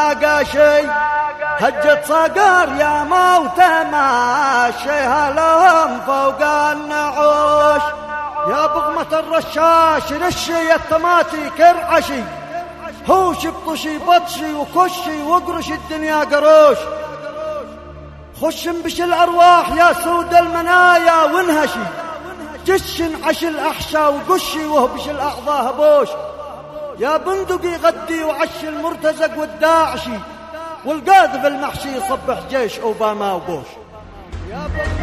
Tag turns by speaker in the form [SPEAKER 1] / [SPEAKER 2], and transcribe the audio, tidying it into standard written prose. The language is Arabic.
[SPEAKER 1] لاقى شي، هجت صقر يا موت ماشيها لهم فوق النعوش. يا بغمة الرشاش رشي الطماطي كرعشي، هوش بطشي بطشي وكشي وقرش الدنيا قروش. خش بش الأرواح يا سود المنايا وانهشي، جش عش الأحشى وقشي وهبش الأعضاء هبوش. يا بندقي غدي وعش المرتزق والداعشي، والقاذف المحشي يصبح جيش أوباما وبوش.